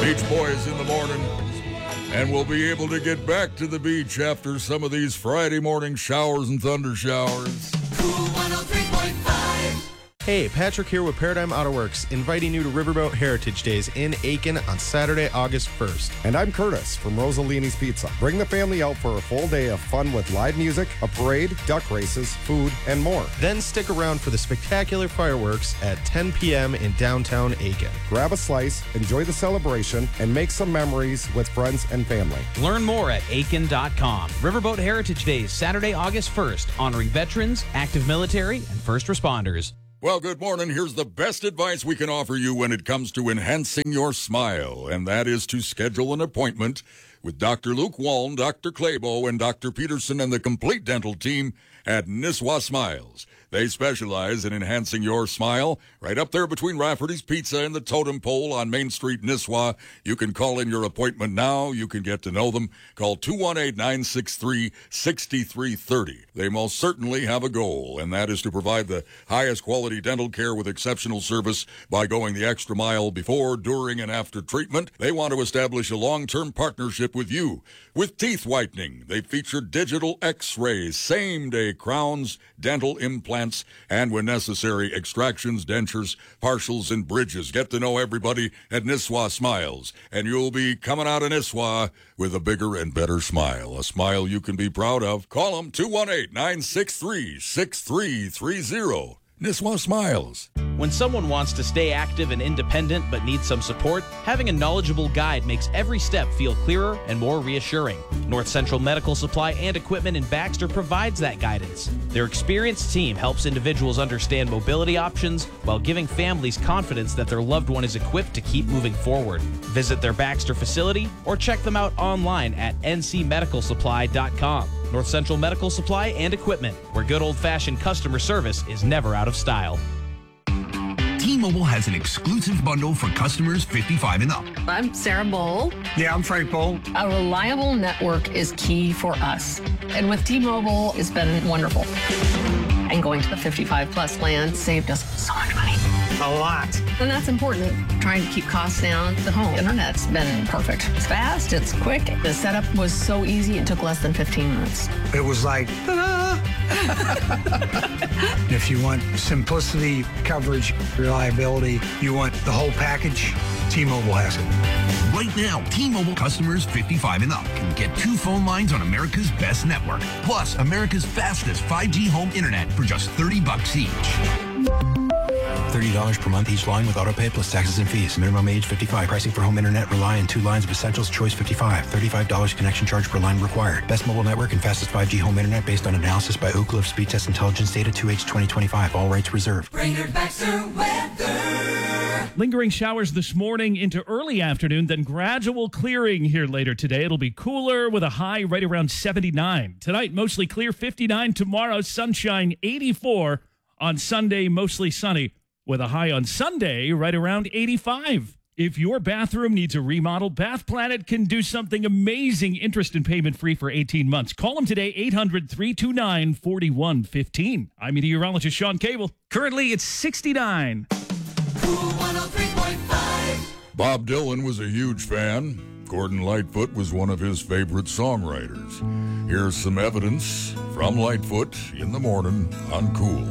Beach Boys in the morning. And we'll be able to get back to the beach after some of these Friday morning showers and thunder showers. Cool 103.5. Hey, Patrick here with Paradigm Auto Works, inviting you to Riverboat Heritage Days in Aiken on Saturday, August 1st. And I'm Curtis from Rosalini's Pizza. Bring the family out for a full day of fun with live music, a parade, duck races, food, and more. Then stick around for the spectacular fireworks at 10 p.m. in downtown Aiken. Grab a slice, enjoy the celebration, and make some memories with friends and family. Learn more at aiken.com. Riverboat Heritage Days, Saturday, August 1st, honoring veterans, active military, and first responders. Well, good morning. Here's the best advice we can offer you when it comes to enhancing your smile, and that is to schedule an appointment with Dr. Luke Waln, Dr. Claybo, and Dr. Peterson and the complete dental team at Nisswa Smiles. They specialize in enhancing your smile right up there between Rafferty's Pizza and the Totem Pole on Main Street, Nisswa. You can call in your appointment now. You can get to know them. Call 218-963-6330. They most certainly have a goal, and that is to provide the highest quality dental care with exceptional service by going the extra mile before, during, and after treatment. They want to establish a long-term partnership with you. With teeth whitening, they feature digital x-rays, same-day crowns, dental implants, and when necessary, extractions, dentures, partials, and bridges. Get to know everybody at Nisswa Smiles, and you'll be coming out of Nisswa with a bigger and better smile, a smile you can be proud of. Call them 218-963-6330. Nisswa Smiles. When someone wants to stay active and independent but needs some support, having a knowledgeable guide makes every step feel clearer and more reassuring. North Central Medical Supply and Equipment in Baxter provides that guidance. Their experienced team helps individuals understand mobility options while giving families confidence that their loved one is equipped to keep moving forward. Visit their Baxter facility or check them out online at ncmedicalsupply.com. North Central Medical Supply and Equipment, where good old-fashioned customer service is never out of style. T-Mobile has an exclusive bundle for customers 55 and up. I'm Sarah Bowl. Yeah, I'm Frank Bowl. A reliable network is key for us. And with T-Mobile, it's been wonderful. And going to the 55-plus plan saved us so much money. A lot. And that's important. Trying to keep costs down. The home internet's been perfect. It's fast, it's quick. The setup was so easy, it took less than 15 minutes. It was like, ta-da! If you want simplicity, coverage, reliability, you want the whole package, T-Mobile has it. Right now, T-Mobile customers 55 and up can get 2 phone lines on America's best network, plus America's fastest 5G home internet for just $30 each. $30 per month each line with autopay plus taxes and fees. Minimum age 55. Pricing for home internet rely on 2 lines of Essentials Choice 55. $35 connection charge per line required. Best mobile network and fastest 5G home internet based on analysis by Ookla of Speed Test Intelligence Data 2H 2025. All rates reserved. Brainerd Baxter weather. Lingering showers this morning into early afternoon, then gradual clearing here later today. It'll be cooler with a high right around 79. Tonight, mostly clear, 59. Tomorrow, sunshine, 84. On Sunday, mostly sunny, with a high on Sunday right around 85. If your bathroom needs a remodel, Bath Planet can do something amazing. Interest and payment free for 18 months. Call them today, 800-329-4115. I'm meteorologist Sean Cable. Currently, it's 69. Cool 103.5. Bob Dylan was a huge fan. Gordon Lightfoot was one of his favorite songwriters. Here's some evidence from Lightfoot in the morning on Cool.